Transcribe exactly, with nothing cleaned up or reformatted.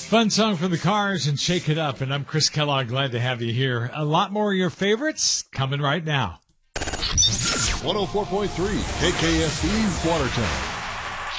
Fun song from the Cars and Shake It Up. And I'm Chris Kellogg. Glad to have you here. A lot more of your favorites coming right now. one oh four point three K K S B Watertown.